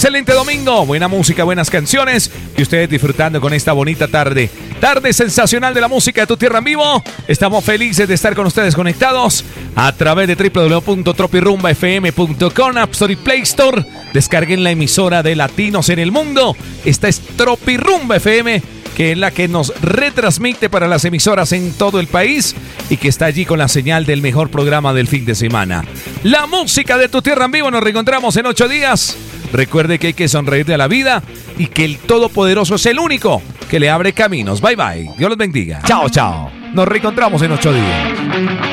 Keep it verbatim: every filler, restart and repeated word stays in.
excelente domingo, buena música, buenas canciones y ustedes disfrutando con esta bonita tarde. Tarde sensacional de la música de tu tierra en vivo. Estamos felices de estar con ustedes conectados a través de doble u doble u doble u punto tropirumba f m punto com, App Store y Play Store. Descarguen la emisora de latinos en el mundo. Esta es Tropirumba F M, que es la que nos retransmite para las emisoras en todo el país y que está allí con la señal del mejor programa del fin de semana. La música de tu tierra en vivo. Nos reencontramos en ocho días. Recuerde que hay que sonreír de la vida y que el Todopoderoso es el único que le abre caminos. Bye bye. Dios los bendiga. Chao, chao. Nos reencontramos en ocho días.